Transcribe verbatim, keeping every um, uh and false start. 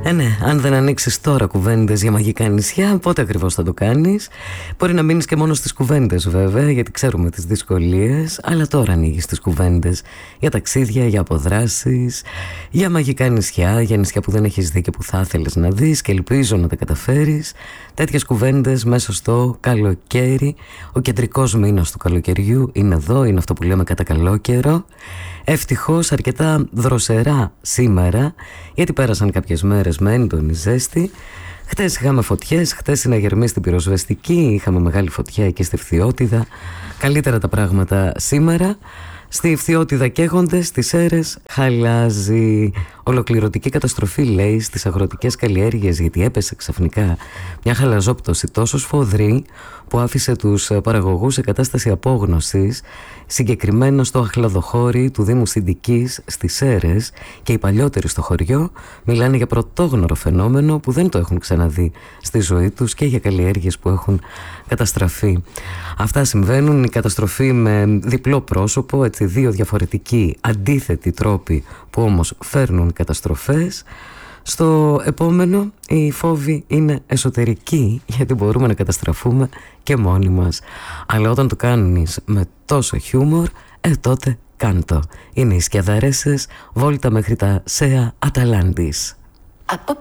Ε, ναι, αν δεν ανοίξεις τώρα κουβέντες για μαγικά νησιά, πότε ακριβώς θα το κάνεις? Μπορεί να μείνεις και μόνο στις κουβέντες, βέβαια, γιατί ξέρουμε τις δυσκολίες, αλλά τώρα ανοίγεις τις κουβέντες για ταξίδια, για αποδράσεις, για μαγικά νησιά, για νησιά που δεν έχεις δει και που θα ήθελες να δεις και ελπίζω να τα καταφέρεις. Τέτοιες κουβέντες μέσα στο καλοκαίρι. Ο κεντρικός μήνας του καλοκαιριού είναι εδώ, είναι αυτό που λέμε κατά καλό καιρό. Ευτυχώς αρκετά δροσερά σήμερα, γιατί πέρασαν κάποιες μέρες με έντονη ζέστη. Χτες είχαμε φωτιές, χτες είναι αγερμή στην πυροσβεστική, είχαμε μεγάλη φωτιά εκεί στη Φθιώτιδα. Καλύτερα τα πράγματα σήμερα. Στη Φθιώτιδα καίγονται, στις Σέρρες χαλάζει. Ολοκληρωτική καταστροφή, λέει, στις αγροτικές καλλιέργειες, γιατί έπεσε ξαφνικά μια χαλαζόπτωση τόσο σφοδρή που άφησε τους παραγωγούς σε κατάσταση απόγνωσης, συγκεκριμένα στο αχλαδοχώρι του Δήμου Συντικής στις Σέρρες, και οι παλιότεροι στο χωριό μιλάνε για πρωτόγνωρο φαινόμενο που δεν το έχουν ξαναδεί στη ζωή τους και για καλλιέργειες που έχουν καταστραφεί. Αυτά συμβαίνουν, η καταστροφή με διπλό πρόσωπο, έτσι, δύο διαφορετικοί αντίθετοι τρόποι που όμως φέρνουν καταστροφές. Στο επόμενο οι φόβοι είναι εσωτερικοί, γιατί μπορούμε να καταστραφούμε και μόνοι μας. Αλλά όταν το κάνεις με τόσο χιούμορ, ε τότε κάντο. Είναι οι Σκιαδαρέσες, βόλτα μέχρι τα Σέα Αταλάντης.